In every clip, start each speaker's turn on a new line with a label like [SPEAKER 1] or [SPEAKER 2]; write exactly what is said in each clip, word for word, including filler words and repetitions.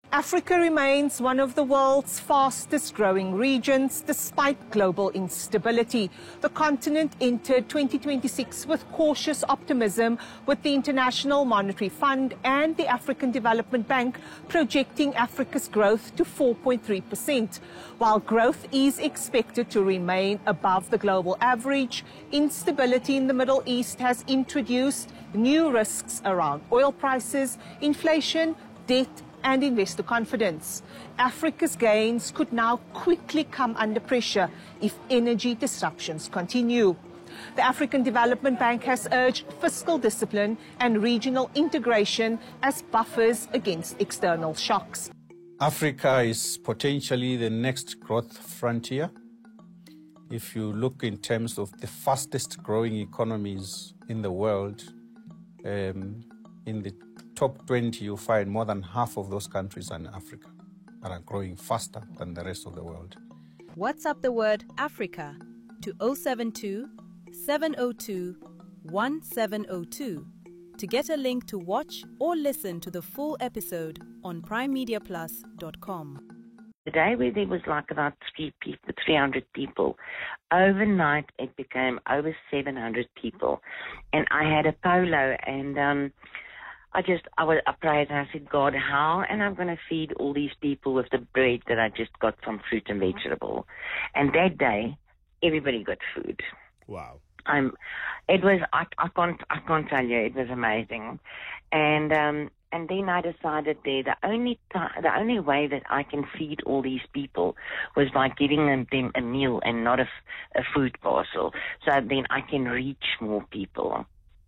[SPEAKER 1] Africa remains one of the world's fastest growing regions despite global instability. The continent entered twenty twenty-six with cautious optimism, with the International Monetary Fund and the African Development Bank projecting Africa's growth to four point three percent. While growth is expected to remain above the global average, instability in the Middle East has introduced new risks around oil prices, inflation, debt, and investor confidence. Africa's gains could now quickly come under pressure if energy disruptions continue. The African Development Bank has urged fiscal discipline and regional integration as buffers against external shocks.
[SPEAKER 2] Africa is potentially the next growth frontier. If you look in terms of the fastest growing economies in the world, um, in the top twenty, you find more than half of those countries are in Africa and are growing faster than the rest of the world.
[SPEAKER 3] WhatsApp the word Africa to zero seven two, seven zero two, one seven zero two to get a link to watch or listen to the full episode on prime media plus dot com.
[SPEAKER 4] The day where there was like about three people, three hundred people, overnight it became over seven hundred people. And I had a polo and um, I just, I, was, I prayed and I said, God, how am I going to feed all these people with the bread that I just got from fruit and vegetable? And that day, everybody got food.
[SPEAKER 5] Wow.
[SPEAKER 4] I'm, it was, I, I can't, I can't tell you, it was amazing. And, um, and then I decided there, the only time, the only way that I can feed all these people was by giving them, them a meal and not a, a food parcel. So then I can reach more people.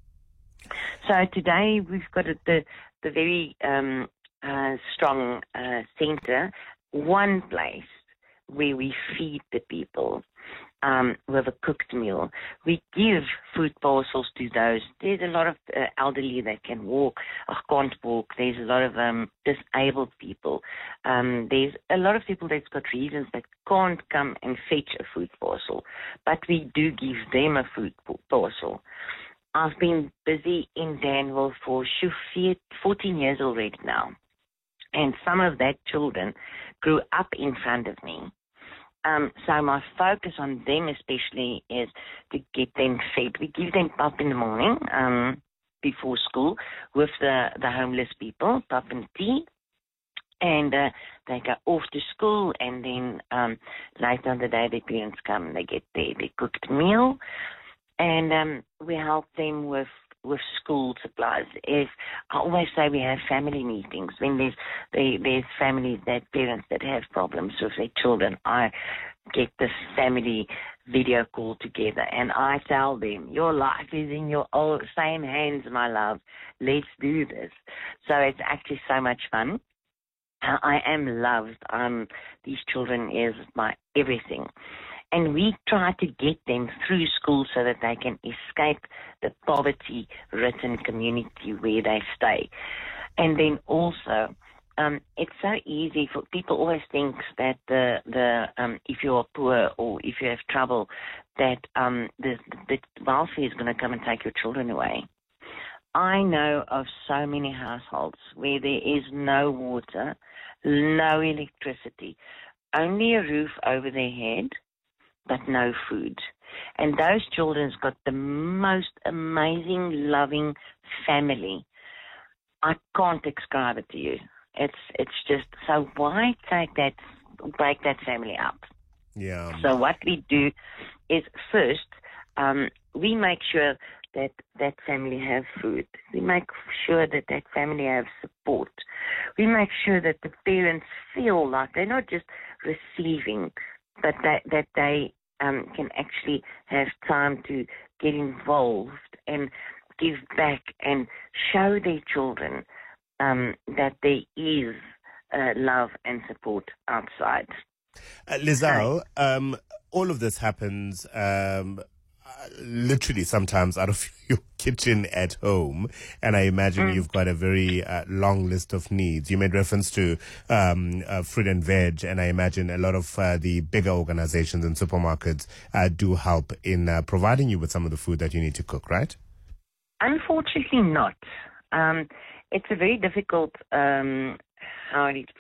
[SPEAKER 4] So today we've got a, the, the very, um, uh, strong, uh, center, one place where we feed the people. Um, with a cooked meal. We give food parcels to those. There's a lot of uh, elderly that can walk or can't walk. There's a lot of um, disabled people. Um, there's a lot of people that's got reasons that can't come and fetch a food parcel. But we do give them a food parcel. I've been busy in Danville for fourteen years already now. And some of that children grew up in front of me. Um, so my focus on them especially is to get them fed. We give them pap in the morning um, before school with the, the homeless people, pap and tea. And uh, they go off to school, and then um, later on the day their parents come and they get their, their cooked meal. And um, we help them with with school supplies. If I always say we have family meetings when there's they, there's families that parents that have problems with their children. I get this family video call together and I tell them, your life is in your old, same hands, my love. Let's do this. So it's actually so much fun. I am loved. Um, these children is my everything. And we try to get them through school so that they can escape the poverty-ridden community where they stay. And then also, um, it's so easy for people always think that the the um, if you're poor or if you have trouble, that um, the, the welfare is going to come and take your children away. I know of so many households where there is no water, no electricity, only a roof over their head, but no food. And those children's got the most amazing, loving family. I can't describe it to you. It's it's just, so why take that, break that family up?
[SPEAKER 5] Yeah.
[SPEAKER 4] So what we do is first, um, we make sure that that family have food. We make sure that that family have support. We make sure that the parents feel like they're not just receiving, but that, that they um, can actually have time to get involved and give back and show their children um, that there is uh, love and support outside.
[SPEAKER 5] Uh, Lizelle, um, all of this happens um, uh, literally sometimes out of your kitchen at home, and I imagine mm. you've got a very uh, long list of needs. You made reference to um, uh, fruit and veg, and I imagine a lot of uh, the bigger organizations and supermarkets uh, do help in uh, providing you with some of the food that you need to cook, right?
[SPEAKER 4] Unfortunately not. Um, it's a very difficult, um, how I need to